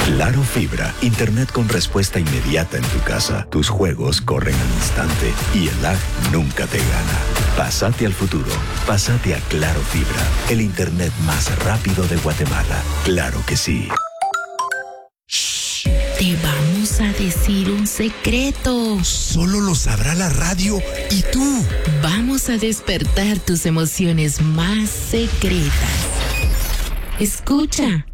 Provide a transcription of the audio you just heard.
Claro Fibra, internet con respuesta inmediata en tu casa. Tus juegos corren al instante y el lag nunca te gana. Pásate al futuro. Pásate a Claro Fibra, el internet más rápido de Guatemala. Claro que sí. Shh, te vamos a decir un secreto. Solo lo sabrá la radio y tú. Vamos a despertar tus emociones más secretas. Escucha.